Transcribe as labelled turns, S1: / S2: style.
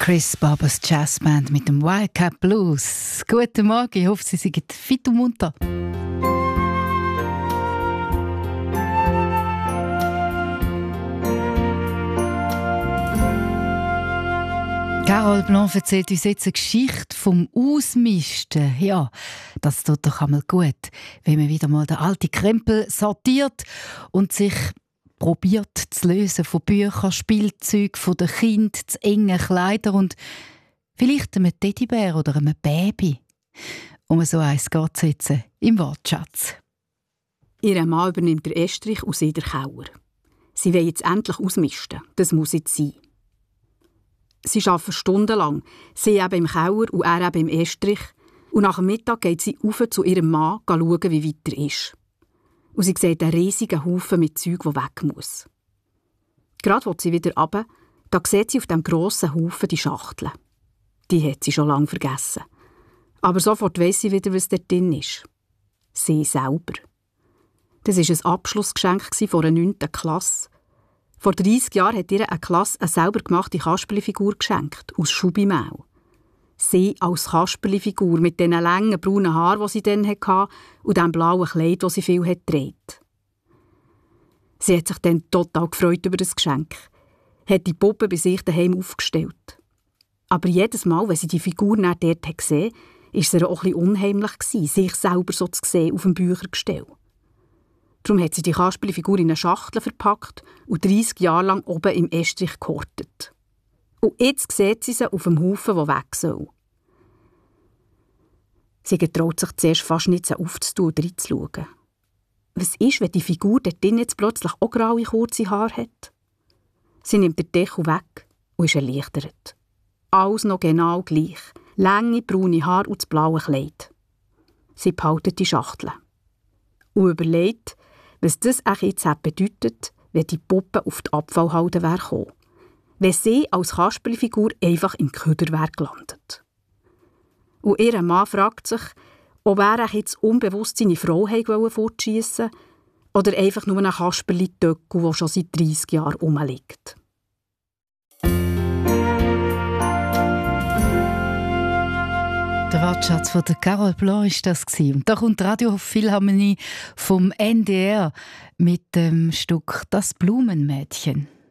S1: Chris Barbers Jazzband mit dem Wildcat Blues. Guten Morgen, ich hoffe, Sie sind fit und munter. Carole Blanc erzählt uns jetzt eine Geschichte vom Ausmisten. Ja, das tut doch einmal gut, wenn man wieder mal den alten Krempel sortiert und sich probiert zu lösen von Büchern, Spielzeug, von den Kindern, zu engen Kleidern und vielleicht einem Teddybär oder einem Baby. Um so eins geht es jetzt im Wortschatz.
S2: Ihr Mann übernimmt den Estrich und sie den Keller. Sie will jetzt endlich ausmisten. Das muss jetzt sein. Sie arbeiten stundenlang. Sie eben im Keller und er eben im Estrich. Und nach dem Mittag geht sie rauf zu ihrem Mann, schauen, wie weit er ist. Und sie sieht einen riesigen Haufen mit Zeug, der weg muss. Gerade will sie wieder runter, da sieht sie auf dem grossen Haufen die Schachtel. Die hat sie schon lange vergessen. Aber sofort weiss sie wieder, was dort drin ist. Sie selber. Das war ein Abschlussgeschenk von einer 9. Klasse. Vor 30 Jahren hat ihr eine Klasse eine selber gemachte Kasperlifigur geschenkt, aus Schubimehl. Sie als Kasperlifigur mit den langen braunen Haaren, die sie dann hatte, und dem blauen Kleid, das sie viel getragen hat. Sie hat sich dann total gefreut über das Geschenk, hat die Puppe bei sich daheim aufgestellt. Aber jedes Mal, wenn sie die Figur dann dort gesehen hat, war es ihr auch ein bisschen unheimlich, sich selber so zu sehen auf dem Büchergestell. Darum hat sie die Kasperlifigur in eine Schachtel verpackt und 30 Jahre lang oben im Estrich gehortet. Und jetzt sieht sie sie auf dem Haufen, der weg soll. Sie getraut sich zuerst fast nicht, sie aufzutun und reinzuschauen. Was ist, wenn die Figur dort drin jetzt plötzlich auch graue, kurze Haare hat? Sie nimmt den Deckel weg und ist erleichtert. Alles noch genau gleich. Lange, braune Haare und das blaue Kleid. Sie behalten die Schachtel. Und überlegt, was das auch jetzt bedeutet, wenn die Puppe auf die Abfallhalde wäre gekommen. Wenn sie als Kasperlifigur einfach im Köder wäre gelandet. Und ihr Mann fragt sich, ob er jetzt unbewusst seine Frau fortschiessen wollte oder einfach nur ein Kasperli-Töckel, der schon seit 30 Jahren rumliegt.
S1: Der Wortschatz von der Carole Blanc war das. Und da kommt die Radiophilharmonie vom NDR mit dem Stück «Das Blumenmädchen».